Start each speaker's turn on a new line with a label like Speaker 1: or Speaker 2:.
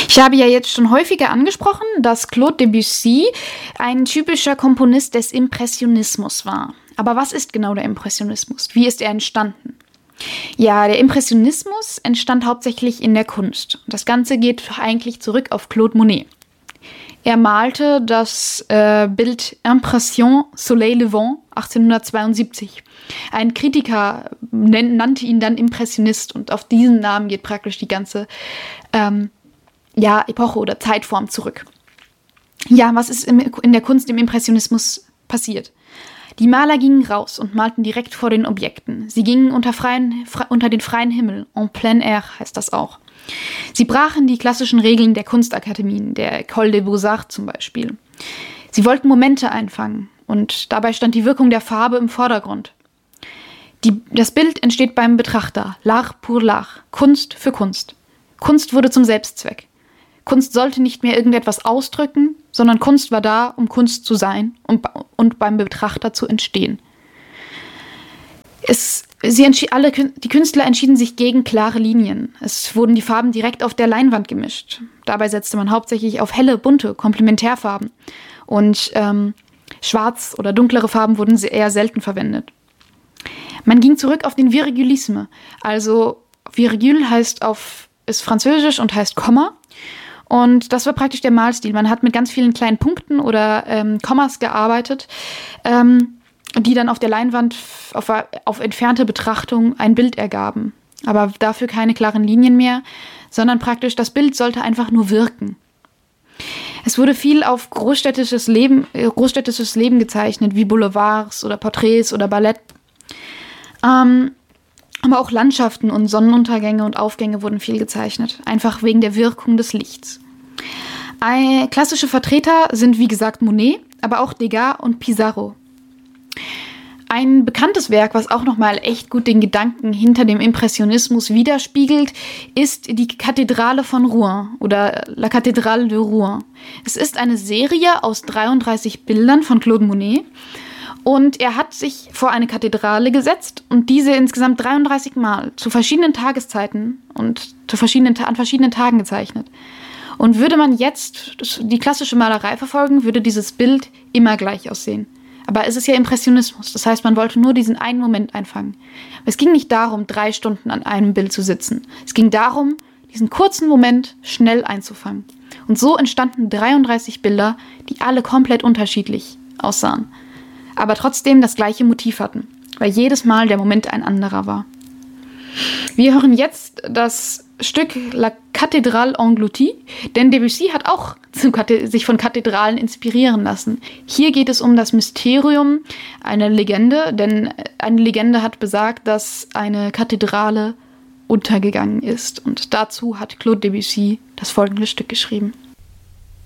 Speaker 1: Ich habe ja jetzt schon häufiger angesprochen, dass Claude Debussy ein typischer Komponist des Impressionismus war. Aber was ist genau der Impressionismus? Wie ist er entstanden? Ja, der Impressionismus entstand hauptsächlich in der Kunst. Das Ganze geht eigentlich zurück auf Claude Monet. Er malte das Bild Impression Soleil Levant 1872. Ein Kritiker nannte ihn dann Impressionist und auf diesen Namen geht praktisch die ganze Epoche oder Zeitform zurück. Ja, was ist in der Kunst im Impressionismus passiert? Die Maler gingen raus und malten direkt vor den Objekten. Sie gingen unter den freien Himmel, en plein air heißt das auch. Sie brachen die klassischen Regeln der Kunstakademien, der École des Beaux-Arts zum Beispiel. Sie wollten Momente einfangen und dabei stand die Wirkung der Farbe im Vordergrund. Das Bild entsteht beim Betrachter, l'art pour l'art, Kunst für Kunst. Kunst wurde zum Selbstzweck. Kunst sollte nicht mehr irgendetwas ausdrücken, sondern Kunst war da, um Kunst zu sein und beim Betrachter zu entstehen. Die Künstler entschieden sich gegen klare Linien. Es wurden die Farben direkt auf der Leinwand gemischt. Dabei setzte man hauptsächlich auf helle, bunte Komplementärfarben. Und schwarz oder dunklere Farben wurden eher selten verwendet. Man ging zurück auf den Virgulisme. Also Virgule ist französisch und heißt Komma. Und das war praktisch der Malstil. Man hat mit ganz vielen kleinen Punkten oder Kommas gearbeitet, die dann auf der Leinwand auf entfernte Betrachtung ein Bild ergaben. Aber dafür keine klaren Linien mehr, sondern praktisch das Bild sollte einfach nur wirken. Es wurde viel auf großstädtisches Leben gezeichnet, wie Boulevards oder Porträts oder Ballett. Aber auch Landschaften und Sonnenuntergänge und Aufgänge wurden viel gezeichnet, einfach wegen der Wirkung des Lichts. Klassische Vertreter sind wie gesagt Monet, aber auch Degas und Pissarro. Ein bekanntes Werk, was auch nochmal echt gut den Gedanken hinter dem Impressionismus widerspiegelt, ist die Kathedrale von Rouen oder La Cathédrale de Rouen. Es ist eine Serie aus 33 Bildern von Claude Monet. Und er hat sich vor eine Kathedrale gesetzt und diese insgesamt 33 Mal zu verschiedenen Tageszeiten und an verschiedenen Tagen gezeichnet. Und würde man jetzt die klassische Malerei verfolgen, würde dieses Bild immer gleich aussehen. Aber es ist ja Impressionismus, das heißt, man wollte nur diesen einen Moment einfangen. Es ging nicht darum, 3 Stunden an einem Bild zu sitzen. Es ging darum, diesen kurzen Moment schnell einzufangen. Und so entstanden 33 Bilder, die alle komplett unterschiedlich aussahen. Aber trotzdem das gleiche Motiv hatten, weil jedes Mal der Moment ein anderer war. Wir hören jetzt das Stück La Cathédrale engloutie, denn Debussy hat auch sich von Kathedralen inspirieren lassen. Hier geht es um das Mysterium, eine Legende, denn eine Legende hat besagt, dass eine Kathedrale untergegangen ist. Und dazu hat Claude Debussy das folgende Stück geschrieben.